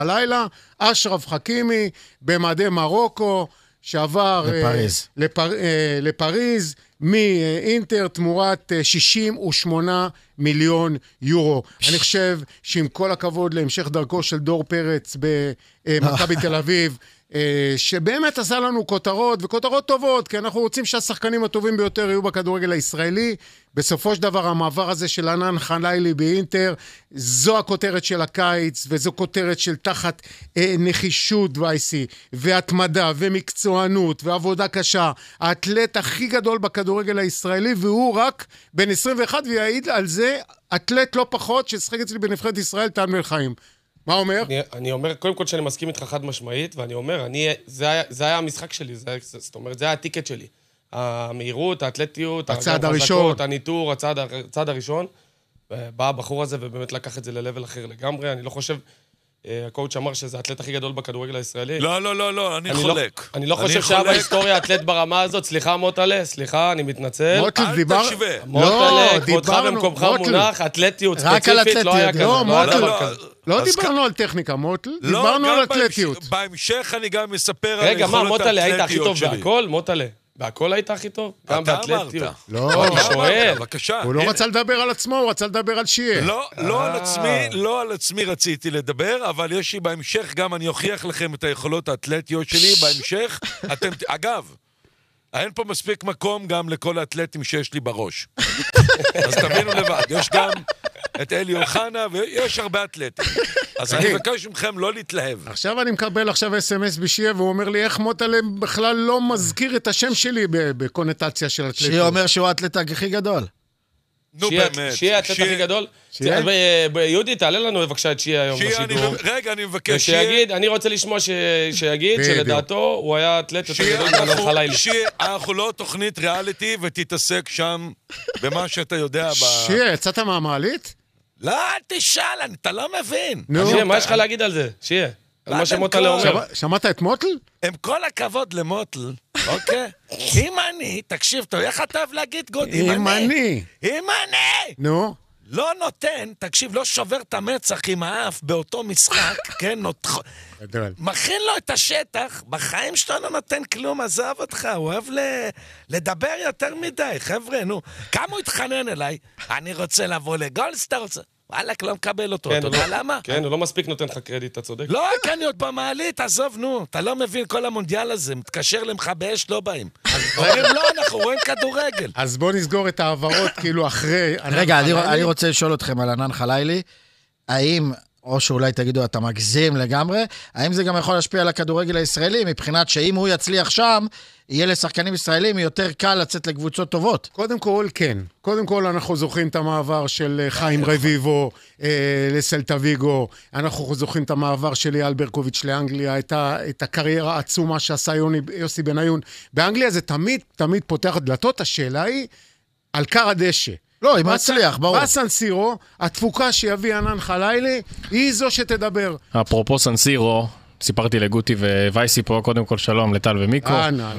הלילה, אשרף חכימי במדי מרוקו, שעבר לפריז מאינטר תמורת 68 מיליון יורו. אני חושב שעם כל הכבוד להמשך דרכו של דור פרץ במכבי תל אביב, שבאמת עשה לנו כותרות, וכותרות טובות, כי אנחנו רוצים שהשחקנים הטובים ביותר יהיו בכדורגל הישראלי. בסופו של דבר, המעבר הזה של ענן חלילי באינטר, זו הכותרת של הקיץ, וזו כותרת של תחת נחישות וייסי, והתמדה, ומקצוענות, ועבודה קשה. האתלט הכי גדול בכדורגל הישראלי, והוא רק בן 21, ויעיד על זה אתלט לא פחות, ששחק אצלי בנבחרת ישראל, טל מלחיים. מה אומר? אני אומר, קודם כל שאני מסכים איתך חד משמעית, ואני אומר, זה היה המשחק שלי, זאת אומרת, זה היה הטיקט שלי. המהירות, האתלטיות, הצעד הראשון, הניטור, הצעד הראשון. בא הבחור הזה ובאמת לקח את זה ללבל אחר לגמרי. אני לא חושב, הקואוץ' אמר שזה האתלט הכי גדול בכדורגל הישראלי. לא, אני חולק. אני לא חושב שהיה בהיסטוריה האתלט ברמה הזאת. סליחה, מוטלה, סליחה, אני מתנצל. מוטל, דיבר... מוטלה, כבודך במקומך מונח, אתלטיות ספציפית, לא היה כזה. לא דיברנו על טכניקה, מוטל, דיברנו על אתלטיות. בהמשך אני גם מספר על רגע, מה, מוטלה, היית הכי טוב שלי. בהכל? מוטלה. בהכל היית הכי טוב? גם באתלטיות. לא, אני שואל. בבקשה. הוא לא רצה לדבר על עצמו, הוא רצה לדבר על שיה. לא על עצמי רציתי לדבר, אבל יש לי בהמשך, גם אני אוכיח לכם את היכולות האתלטיות שלי בהמשך. אגב, אין פה מספיק מקום גם לכל האתלטים שיש לי בראש. אז תבינו לבד, יש גם את אלי אוחנה, ויש הרבה אתלטים. אז אני מבקש מכם לא להתלהב. עכשיו אני מקבל אס.אם.אס בשיה, והוא אומר לי, איך מוטלה בכלל לא מזכיר את השם שלי בקונוטציה של אתלטים. שיה אומר שהוא האתלט הכי גדול. נו באמת. שיה האתלט הכי גדול? יהודי, תעלה לנו בבקשה את שיה היום בשידור. רגע, אני מבקש שיגיד, אני רוצה לשמוע שיגיד שלדעתו הוא היה אתלט יותר גדול מענן חלילי. שיה, אנחנו לא תוכנית ריאליטי, ותתעסק שם במה שאתה יודע. שיה, יצאת מהמעלית? לא, אל תשאל, אתה לא מבין. שיה, מה יש לך להגיד על זה? שיה. על מה שמוטל אומר. שמעת את מוטל? עם כל הכבוד למוטל, אוקיי? אם אני, תקשיב טוב, איך אתה אוהב להגיד גוד? אם אני. נו. לא נותן, תקשיב, לא שובר את המצח עם האף באותו משחק, כן? מכין לו את השטח, בחיים שלו לא נותן כלום, עזב אותך, הוא אוהב לדבר יותר מדי, חבר'ה, נו. כמה הוא התחנן אליי? אני רוצה לבוא לגולדסטאר, וואלק, לא מקבל אותו, אתה יודע למה? כן, הוא לא מספיק נותן לך קרדיט, אתה צודק. לא, כי אני עוד במעלית, עזוב, נו, אתה לא מבין כל המונדיאל הזה, מתקשר למכבי אש, לא באים. אומרים, לא, אנחנו רואים כדורגל. אז בואו נסגור את העברות, כאילו אחרי... רגע, אני רוצה לשאול אתכם על ענן חלילי, האם, או שאולי תגידו, אתה מגזים לגמרי, האם זה גם יכול להשפיע על הכדורגל הישראלי, מבחינת שאם הוא יצליח שם, יהיה לשחקנים ישראלים יותר קל לצאת לקבוצות טובות? קודם כל, כן. קודם כל, אנחנו זוכרים את המעבר של חיים רביבו לסלטה ויגו, אנחנו זוכרים את המעבר של אייל ברקוביץ' לאנגליה, את הקריירה העצומה שעשה יוסי בניון. באנגליה זה תמיד פותח דלתות, השאלה היא על קר הדשא. לא, אם מצליח, ברור. בסן סירו, התפוקה שיביא ענן חלילי, היא זו שתדבר. אפרופו סן סירו, סיפרתי לגוטי ווייסי פה, קודם כל שלום לטל ומיקו.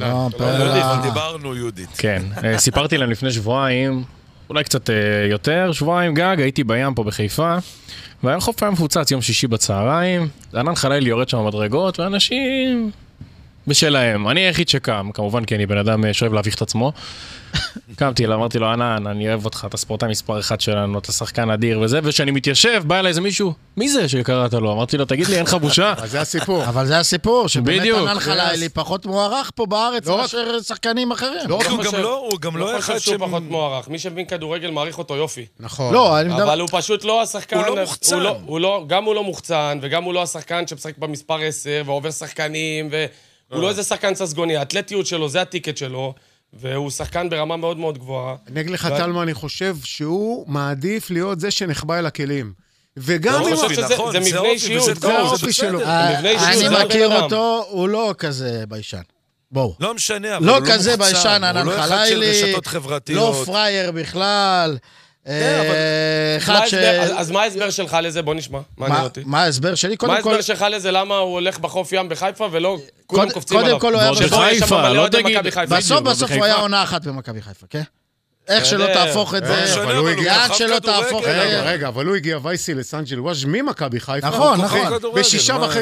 דיברנו יהודית. כן, סיפרתי להם לפני שבועיים, אולי קצת יותר, שבועיים גג, הייתי בים פה בחיפה, והיה חוף הים מפוצץ יום שישי בצהריים, ענן חלילי יורד שם מדרגות, ואנשים בשלהם. אני היחיד שקם, כמובן כי אני בן אדם שאוהב להביך את עצמו. קמתי אליו, אמרתי לו, ענן, אני אוהב אותך, אתה ספורטאי מספר אחד שלנו, אתה שחקן אדיר וזה, וכשאני מתיישב, בא אליי איזה מישהו, מי זה שקראת לו? אמרתי לו, תגיד לי, אין לך בושה? אז זה הסיפור. אבל זה הסיפור, שבאמת ענן חלילי פחות מוערך פה בארץ מאשר שחקנים אחרים. הוא גם לא אחד שהוא פחות מוערך. מי שמבין כדורגל מעריך אותו יופי. נכון. אבל הוא פשוט לא השחקן. הוא לא מוחצן. גם הוא לא מוחצן, וגם הוא לא השחקן שמשחק במספר 10, ועובר שחקנים, והוא לא איזה שחקן ססגוני. האתלטיות שלו, זה הטיקט שלו. והוא שחקן ברמה מאוד מאוד גבוהה. אני אגיד לך, טלמה, אני חושב שהוא מעדיף להיות זה שנחבא אל הכלים. וגם אם... זה מבנה אישיות. זה האופי שלו. אני מכיר אותו, הוא לא כזה ביישן. בואו. לא משנה, אבל הוא לא כזה ביישן, ענן חלילי. הוא לא אחד של רשתות חברתיות. לא פרייר בכלל. אז מה ההסבר שלך לזה? בוא נשמע. מה ההסבר שלי? מה ההסבר שלך לזה? למה הוא הולך בחוף ים בחיפה ולא כולם קופצים עליו? קודם כל הוא היה בחיפה, לא תגיד. בסוף הוא היה עונה אחת במכבי חיפה, כן? איך שלא תהפוך את זה, לאן שלא תהפוך את זה. רגע, אבל הוא הגיע וייסי לסן ג'לואז' ממכבי חיפה. נכון. ב6.5